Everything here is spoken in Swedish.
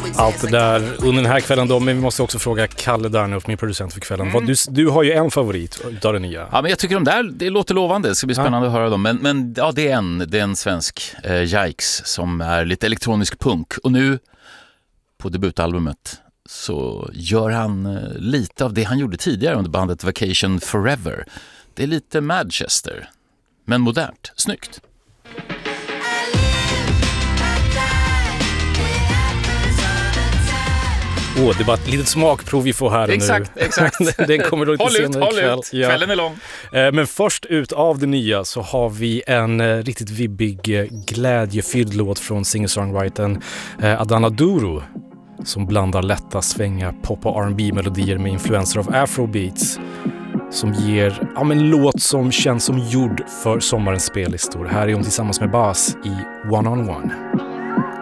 allt det där under den här kvällen då, men vi måste också fråga Kalle Darnup, min producent för kvällen. Du har ju en favorit utav det nya. Ja, men jag tycker de där, det låter lovande. Det ska bli spännande att höra dem. Men ja, det är en svensk, Yikes, som är lite elektronisk punk. Och nu, på debutalbumet, så gör han lite av det han gjorde tidigare under bandet Vacation Forever. Det är lite Manchester, men modernt. Snyggt. Det är bara ett litet smakprov vi får här nu. Exakt. Den kommer då lite senare ikväll. Ja. Kvällen är lång. Men först ut av det nya så har vi en riktigt vibbig, glädjefylld låt från singer-songwritern Adana Duru, som blandar lätta, svänga pop- och R&B-melodier med influenser av afrobeats, som ger en låt som känns som gjord för sommarens spellistor. Här är hon tillsammans med Bas i One on One.